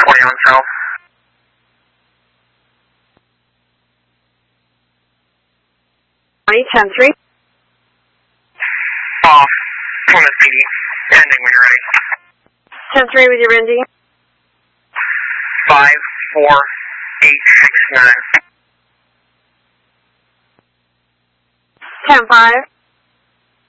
20 on south. Ten three. Off. Plymouth PD. Ending when you're ready. 10-3 with your ending. 54869. 10-5.